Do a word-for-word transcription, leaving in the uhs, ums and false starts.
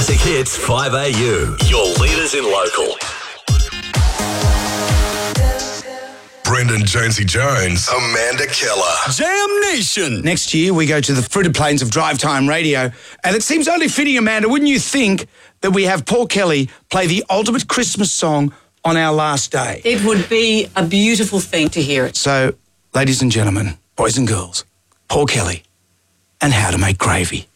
Classic Hits five A U, your leaders in local. Brendan Jonesy Jones, Amanda Keller. Jam Nation. Next year, we go to the fruited plains of Drive Time Radio. And it seems only fitting, Amanda, wouldn't you think, that we have Paul Kelly play the ultimate Christmas song on our last day? It would be a beautiful thing to hear it. So, ladies and gentlemen, boys and girls, Paul Kelly and How to Make Gravy.